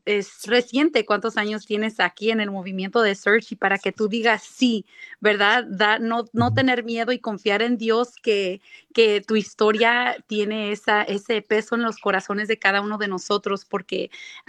es reciente, cuántos años tienes aquí en el movimiento de Search y para que tú digas sí, ¿verdad? No Ujú. tener miedo y confiar en Dios que tu historia tiene ese peso en los corazones de cada uno de nosotros porque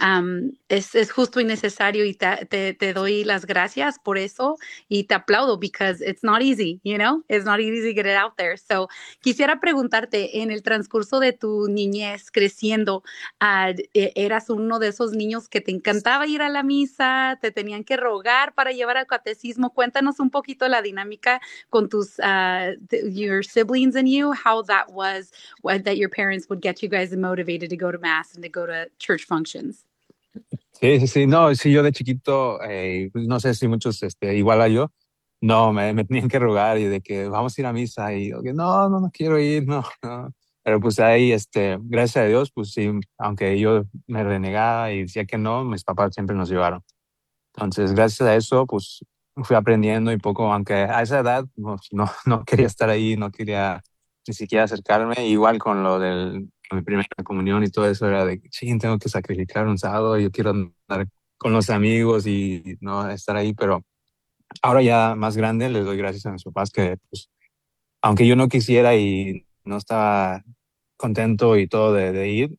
es justo y necesario y te doy las gracias por eso y te aplaudo because it's not easy, you know? It's not easy to get it out there. So, quisiera preguntarte, en el transcurso de tu niñez creciendo, ¿eras uno de esos niños que te encantaba ir a la misa? ¿Te tenían que rogar para llevar al catecismo? Cuéntanos un poquito la dinámica con your siblings and you, how that was, that your parents would get you guys motivated to go to mass and to go to church functions. Sí, sí, sí, no, sí, yo de chiquito, pues, no sé si muchos, igual a yo, no, me tenían que rogar y de que vamos a ir a misa y yo que no quiero ir, no, no. Pero pues ahí, gracias a Dios, pues sí, aunque yo me renegaba y decía que no, mis papás siempre nos llevaron. Entonces, gracias a eso, pues fui aprendiendo y poco, aunque a esa edad no quería estar ahí, no quería ni siquiera acercarme, igual con lo con mi primera comunión y todo eso, era de, sí, tengo que sacrificar un sábado, yo quiero andar con los amigos y no estar ahí, pero ahora ya más grande, les doy gracias a mis papás que, pues, aunque yo no quisiera y no estaba contento y todo de ir,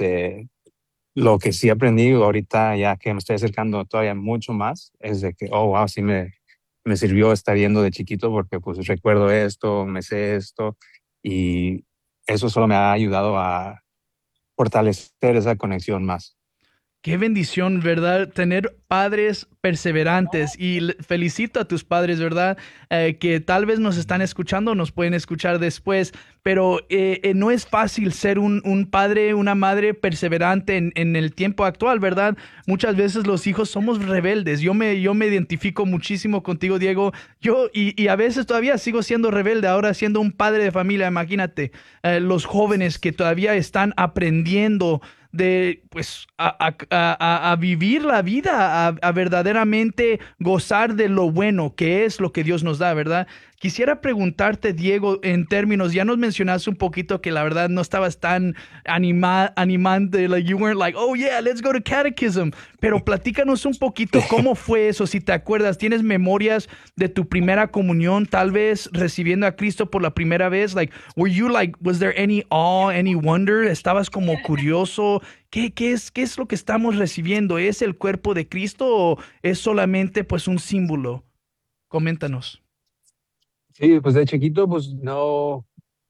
lo que sí aprendí ahorita, ya que me estoy acercando todavía mucho más, es de que, oh, wow, sí me sirvió estar yendo de chiquito porque pues recuerdo esto, me sé esto y eso solo me ha ayudado a fortalecer esa conexión más. Qué bendición, ¿verdad? Tener padres perseverantes y felicito a tus padres, ¿verdad? Que tal vez nos están escuchando, nos pueden escuchar después, pero no es fácil ser un padre, una madre perseverante en el tiempo actual, ¿verdad? Muchas veces los hijos somos rebeldes. Yo me identifico muchísimo contigo, Diego. Y a veces todavía sigo siendo rebelde, ahora siendo un padre de familia, imagínate, los jóvenes que todavía están aprendiendo de pues a vivir la vida, a verdaderamente gozar de lo bueno que es lo que Dios nos da, ¿verdad? Quisiera preguntarte, Diego, en términos, ya nos mencionaste un poquito que la verdad no estabas tan animante, like you weren't like, oh yeah, let's go to catechism, pero platícanos un poquito cómo fue eso, si te acuerdas, ¿tienes memorias de tu primera comunión, tal vez recibiendo a Cristo por la primera vez? Like, were you like, was there any awe, any wonder? ¿Estabas como curioso? ¿Qué es lo que estamos recibiendo? ¿Es el cuerpo de Cristo o es solamente pues un símbolo? Coméntanos. Sí, pues de chiquito, pues no,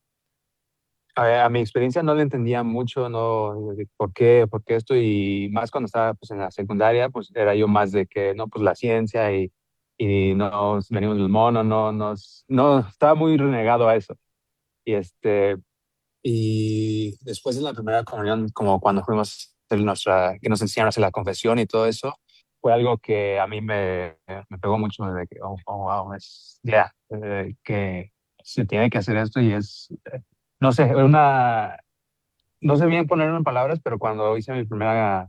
a mi experiencia no le entendía mucho, no, de por qué esto, y más cuando estaba pues en la secundaria, pues era yo más de que, no, pues la ciencia y no, venimos del mono, no, estaba muy renegado a eso. Y y después de la primera comunión, como cuando fuimos a hacer que nos enseñaron a hacer la confesión y todo eso, fue algo que a mí me pegó mucho de que, wow, que se tiene que hacer esto y no sé, no sé bien ponerlo en palabras, pero cuando hice mi primera,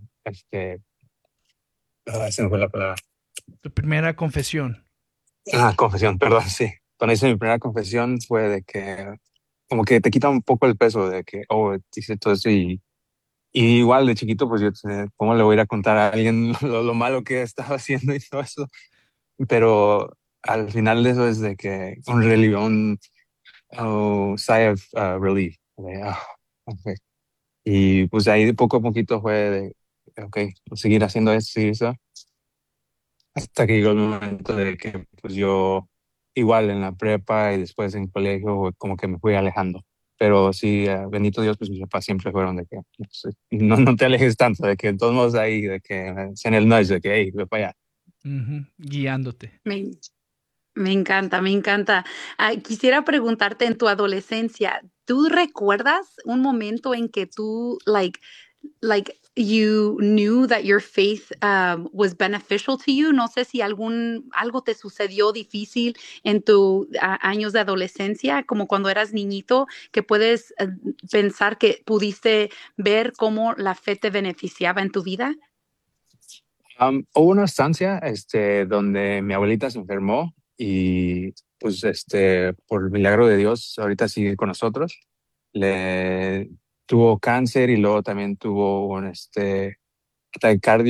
se me fue la palabra. Tu primera confesión. Confesión, perdón, sí. Cuando hice mi primera confesión fue de que, como que te quita un poco el peso de que, oh, hice todo eso y igual de chiquito, pues yo, ¿cómo le voy a ir a contar a alguien lo malo que estaba haciendo y todo eso? Pero al final de eso es de que un relief, sigh of relief. Ok. Y pues ahí de poco a poquito fue de, ok, pues seguir haciendo eso, seguir eso, hasta que llegó el momento de que pues yo igual en la prepa y después en colegio como que me fui alejando. Pero sí, bendito Dios, pues mis papás siempre fueron de que pues, no te alejes tanto, de que de todos modos ahí, de que en el nudge, de que hey, ve para allá. Ujú, guiándote. Me, Me encanta, me encanta. Quisiera preguntarte, en tu adolescencia, ¿tú recuerdas un momento en que tú, like you knew that your faith was beneficial to you? No sé si algo te sucedió difícil en tus años de adolescencia, como cuando eras niñito, que puedes pensar que pudiste ver cómo la fe te beneficiaba en tu vida. Hubo una estancia donde mi abuelita se enfermó y pues por milagro de Dios ahorita sigue con nosotros. Le tuvo cáncer y luego también tuvo un ataque